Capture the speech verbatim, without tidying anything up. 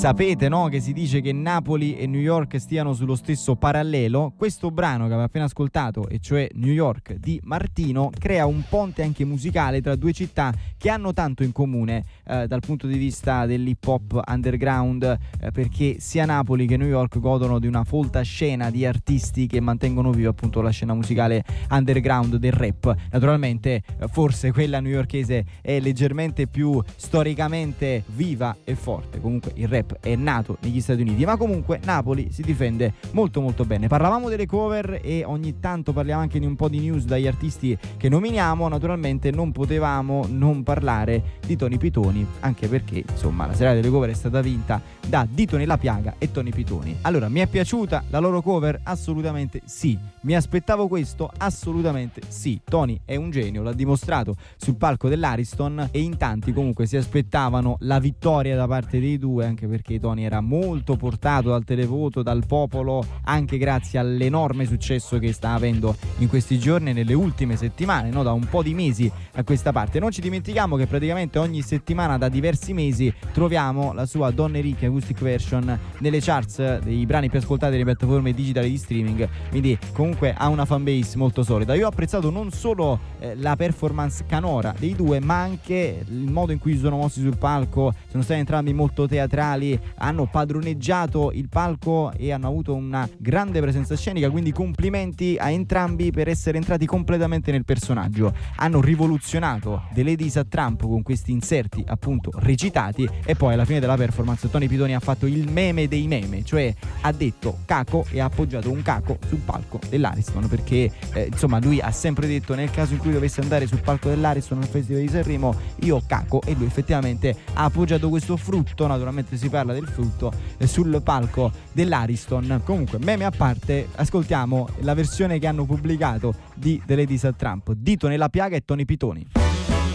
Sapete, no, che si dice che Napoli e New York stiano sullo stesso parallelo? Questo brano che aveva appena ascoltato, e cioè New York di Martino, crea un ponte anche musicale tra due città che hanno tanto in comune eh, dal punto di vista dell'hip hop underground, eh, perché sia Napoli che New York godono di una folta scena di artisti che mantengono viva appunto la scena musicale underground del rap. Naturalmente eh, forse quella newyorkese è leggermente più storicamente viva e forte. Comunque il rap è nato negli Stati Uniti, ma comunque Napoli si difende molto molto bene. Parlavamo delle cover e ogni tanto parliamo anche di un po' di news dagli artisti che nominiamo. Naturalmente non potevamo non parlare di Tony Pitoni, anche perché insomma la serata delle cover è stata vinta da Dito Nella Piaga e Tony Pitoni. Allora, mi è piaciuta la loro cover? Assolutamente sì. Mi aspettavo questo? Assolutamente sì. Tony è un genio, l'ha dimostrato sul palco dell'Ariston, e in tanti comunque si aspettavano la vittoria da parte dei due, anche perché Tony era molto portato dal televoto, dal popolo, anche grazie all'enorme successo che sta avendo in questi giorni, nelle ultime settimane, no? Da un po' di mesi a questa parte. Non ci dimentichiamo che praticamente ogni settimana da diversi mesi troviamo la sua Donne Ricche Acoustic Version nelle charts dei brani più ascoltati delle piattaforme digitali di streaming, quindi comunque ha una fanbase molto solida. Io ho apprezzato non solo eh, la performance canora dei due, ma anche il modo in cui si sono mossi sul palco. Sono stati entrambi molto teatrali, hanno padroneggiato il palco e hanno avuto una grande presenza scenica, quindi complimenti a entrambi per essere entrati completamente nel personaggio. Hanno rivoluzionato The Ladies at Trump con questi inserti appunto recitati, e poi alla fine della performance Tony Pitoni ha fatto il meme dei meme, cioè ha detto caco e ha appoggiato un caco sul palco dell'Ariston, perché eh, insomma lui ha sempre detto nel caso in cui dovesse andare sul palco dell'Ariston al Festival di Sanremo io caco, e lui effettivamente ha appoggiato questo frutto, naturalmente si parla del frutto, eh, sul palco dell'Ariston. Comunque meme a parte, ascoltiamo la versione che hanno pubblicato di The Ladies at Trump, Dito Nella Piaga e Tony Pitoni.